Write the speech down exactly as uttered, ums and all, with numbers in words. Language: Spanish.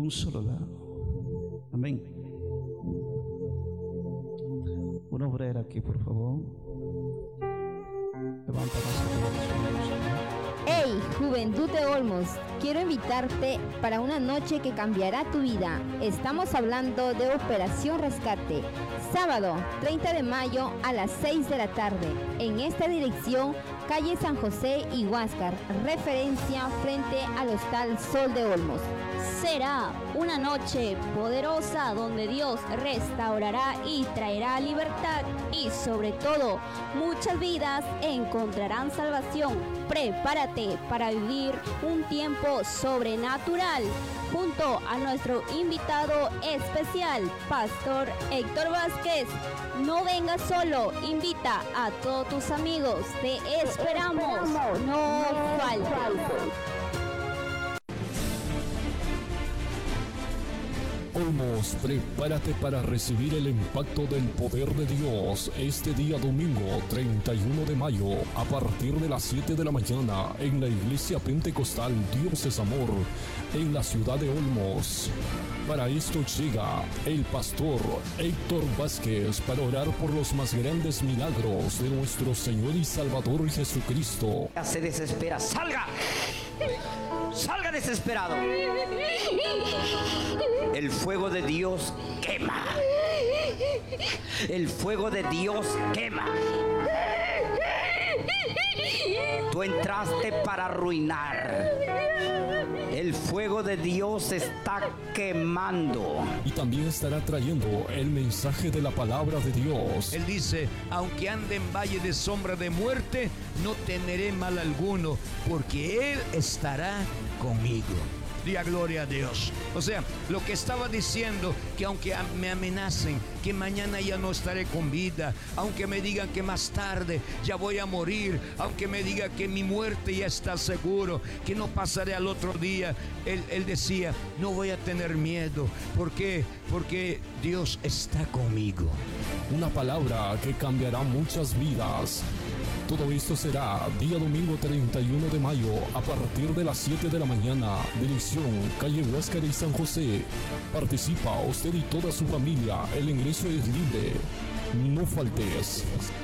un solo lado. Amén. Una obrera aquí, por favor. Levanta más. ¡Hey, Juventud de Olmos! Quiero invitarte para una noche que cambiará tu vida. Estamos hablando de Operación Rescate. Sábado, treinta de mayo a las seis de la tarde. En esta dirección, calle San José y Huáscar, referencia frente al Hostal Sol de Olmos. Será una noche poderosa donde Dios restaurará y traerá libertad y sobre todo muchas vidas encontrarán salvación. Prepárate para vivir un tiempo sobrenatural junto a nuestro invitado especial, Pastor Héctor Vázquez. No vengas solo, invita a todos tus amigos. Te esperamos, no faltes. Olmos, prepárate para recibir el impacto del poder de Dios este día domingo treinta y uno de mayo a partir de las siete de la mañana en la iglesia pentecostal Dios es Amor en la ciudad de Olmos. Para esto llega el pastor Héctor Vázquez para orar por los más grandes milagros de nuestro Señor y Salvador Jesucristo. Se desespera, salga, salga desesperado. El fuego de Dios quema. El fuego de Dios quema. Tú entraste para arruinar. El fuego de Dios está quemando. Y también estará trayendo el mensaje de la palabra de Dios. Él dice, aunque ande en valle de sombra de muerte, no temeré mal alguno, porque Él estará conmigo. Día gloria a Dios. O sea, lo que estaba diciendo, que aunque me amenacen, que mañana ya no estaré con vida, aunque me digan que más tarde ya voy a morir, aunque me digan que mi muerte ya está seguro, que no pasaré al otro día, él, él decía, no voy a tener miedo. ¿Por qué? Porque Dios está conmigo. Una palabra que cambiará muchas vidas. Todo esto será día domingo treinta y uno de mayo a partir de las siete de la mañana. Dirección calle Huáscar y San José. Participa usted y toda su familia. El ingreso es libre. No faltes.